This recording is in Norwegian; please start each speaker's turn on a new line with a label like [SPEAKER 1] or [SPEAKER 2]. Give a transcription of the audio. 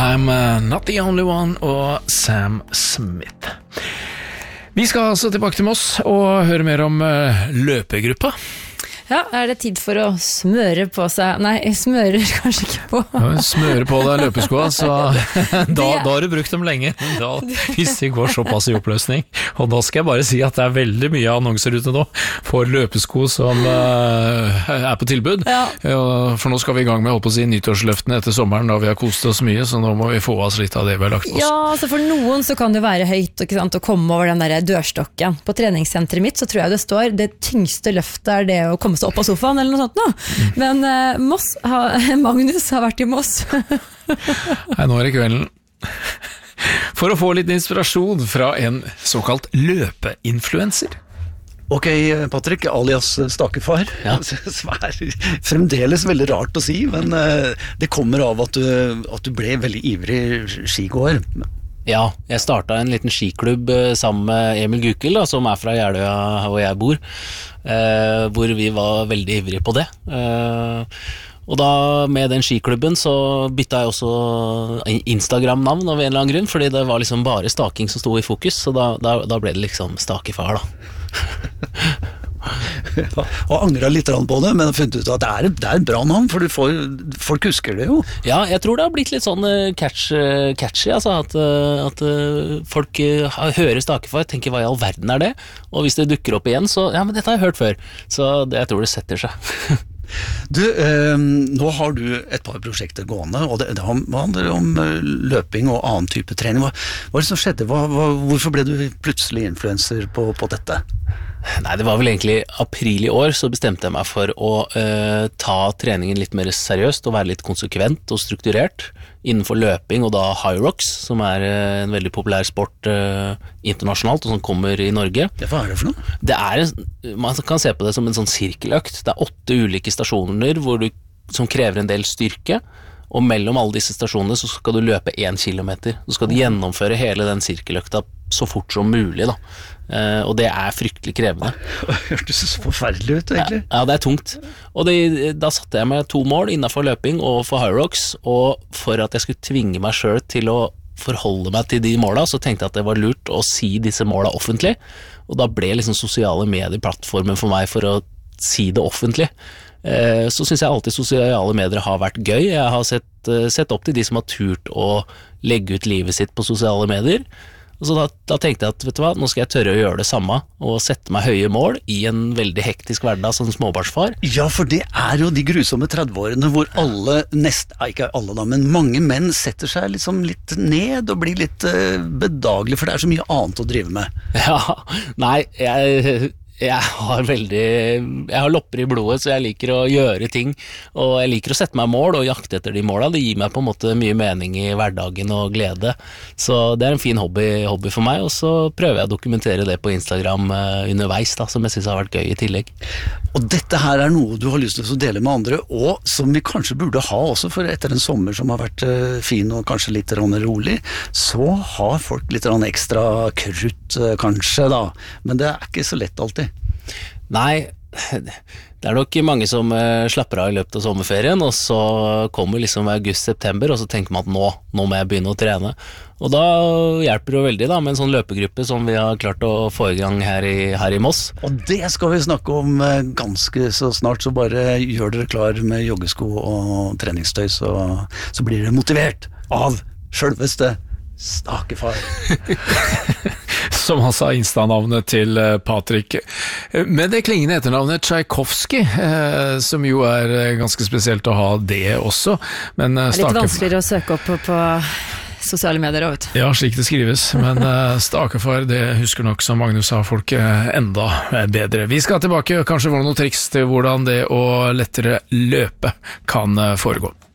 [SPEAKER 1] I'm Not The Only One og Sam Smith. Vi skal altså tilbake til Moss og høre mer om løpegruppa.
[SPEAKER 2] Ja, det tid for å smøre på seg? Nei, smører kanskje ikke på.
[SPEAKER 1] Ja, smøre på deg løpeskoa, så da har du brukt dem lenge. Hvis de går såpass i oppløsning. Og da skal jeg bare si at det veldig mye annonser ute nå for løpesko som på tilbud. Ja. For nå skal vi i gang med å nyttårsløftene etter sommeren, da vi har kost oss mye, så nå må vi få oss litt av det vi har lagt på oss.
[SPEAKER 2] Ja, altså for noen så kan det være høyt ikke sant, å komme over den der dørstokken. På treningssenteret mitt så tror jeg det står det tyngste løftet det å komme opp av sofaen eller noe sånt nå. Men Magnus har vært i Moss.
[SPEAKER 1] Nei, nå det kvelden. For å få litt inspirasjon fra en såkalt løpeinfluencer.
[SPEAKER 3] Ok, Patrick, alias stakefar. Ja. Fremdeles veldig rart å si, men det kommer av at du ble veldig ivrig skigåer.
[SPEAKER 4] Ja, jeg startet en liten skiklubb sammen med Emil Gukel, da, som fra Jeløya hvor jeg bor, hvor vi var veldig ivrige på det. Og da med den skiklubben så bytta jeg også Instagram-navn av en eller annen grunn, fordi det var liksom bare staking som stod i fokus, så da ble det liksom stakefar da.
[SPEAKER 3] Ja, og angret litt på det, men har funnet ut at det er et bra navn, for folk husker det jo.
[SPEAKER 4] Ja, jeg tror det har blitt litt sånn catchy, altså at folk hører stakefar, tenker hva i all verden det? Og hvis det dukker opp igjen, så ja, men dette har jeg hørt før. Så jeg tror det setter seg.
[SPEAKER 3] Du, nå har du et par prosjekter gående, og det handler om løping og annen type trening. Hva det som skjedde? Hvorfor ble du plutselig influencer på dette?
[SPEAKER 4] Nei, det var vel egentlig april i år så bestemte jeg meg for å ta treningen litt mer seriøst og være litt konsekvent og strukturert innenfor løping, og da High Rocks, som en veldig populær sport internasjonalt og som kommer i Norge.
[SPEAKER 3] Hva det for noe?
[SPEAKER 4] Man kan se på det som en sånn sirkeløkt. Det 8 ulike stasjoner som krever en del styrke, og mellom alle disse stasjonene så skal du løpe 1 kilometer. Så skal du gjennomføre hele den sirkeløkta så fort som mulig da. Og det fryktelig krevende.
[SPEAKER 3] Det hørtes så forferdelig ut egentlig.
[SPEAKER 4] Ja, det tungt. Og da satte jeg meg 2 mål innenfor løping og for High Rocks, og for at jeg skulle tvinge meg selv til å forholde meg til de målene, så tenkte jeg at det var lurt å si disse målene offentlig, og da ble liksom sosiale medier plattformen for meg for å si det offentlig. Så synes jeg alltid sosiale medier har vært gøy. Jeg har sett opp til de som har turt å legge ut livet sitt på sosiale medier. Og så da tenkte jeg at, vet du hva, nå skal jeg tørre å gjøre det samme, og sette meg høye mål i en veldig hektisk hverdag som småbarnsfar.
[SPEAKER 3] Ja, for det jo de grusomme 30-årene hvor ikke alle da, men mange menn setter seg liksom litt ned og blir litt bedagelige, for det så mye annet å drive med.
[SPEAKER 4] Ja, nei, jeg har lopper i blodet, så jeg liker å gjøre ting, og jeg liker å sette meg mål og jakte etter de målene. Det gir meg på en måte mye mening i hverdagen og glede, så det en fin hobby for meg, og så prøver jeg å dokumentere det på Instagram underveis da, som jeg synes har vært gøy i tillegg.
[SPEAKER 3] Og dette her noe du har lyst til å dele med andre, og som vi kanskje burde ha også, for etter en sommer som har vært fin og kanskje litt rolig, så har folk litt ekstra krutt kanskje da, men det ikke så lett alltid.
[SPEAKER 4] Nei, det nok mange som slapper av i løpet av sommerferien, og så kommer liksom august-september, og så tenker man at nå må jeg begynne å trene. Og da hjelper det jo veldig da, med en sånn løpegruppe som vi har klart å få i gang her i Moss.
[SPEAKER 3] Og det skal vi snakke om ganske så snart, så bare gjør dere klar med joggesko og treningstøy, så blir dere motivert av selveste stakefar.
[SPEAKER 1] Som altså Insta-navnet til Patrick. Men det klingende etternavnet Tchaikovsky, som jo ganske spesielt å ha det også. Men
[SPEAKER 2] det litt vanskeligere å søke opp på sosiale medier også, vet du.
[SPEAKER 1] Ja, slik det skrives. Men stakefar, det husker nok, som Magnus sa, folk enda bedre. Vi skal tilbake, kanskje få noen triks til hvordan det å lettere løpe kan foregå.